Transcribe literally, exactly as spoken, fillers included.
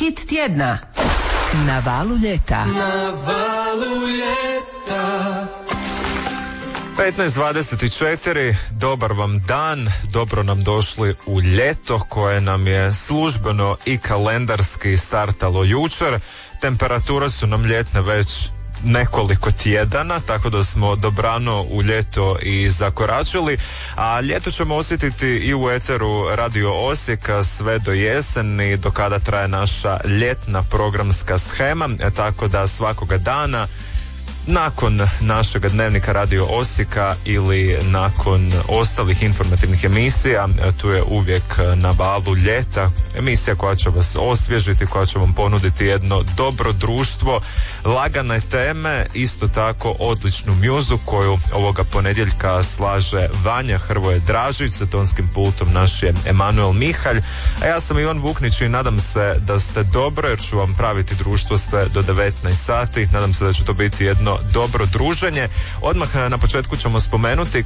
Hit tjedna na valu ljeta. Na valu ljeta. petnaest dvadeset četiri, dobar vam dan, dobro nam došli u ljeto koje nam je službeno i kalendarski startalo jučer. Temperature su nam ljetne već nekoliko tjedana, tako da smo dobrano u ljeto i zakoračili, a ljeto ćemo osjetiti i u eteru Radio Osijeka sve do jeseni, do kada traje naša ljetna programska shema, tako da svakoga dana nakon našeg dnevnika Radio Osijeka ili nakon ostalih informativnih emisija, tu je uvijek Na valu ljeta emisija koja će vas osvježiti, koja će vam ponuditi jedno dobro društvo, lagane teme, isto tako odličnu mjuzu koju ovoga ponedjeljka slaže Vanja Hrvoje Dražić, za tonskim pultom naš je Emanuel Mihalj, a ja sam Ivan Vuknić i nadam se da ste dobro, jer ću vam praviti društvo sve do devetnaest sati. Nadam se da će to biti jedno dobro druženje. Odmah na početku ćemo spomenuti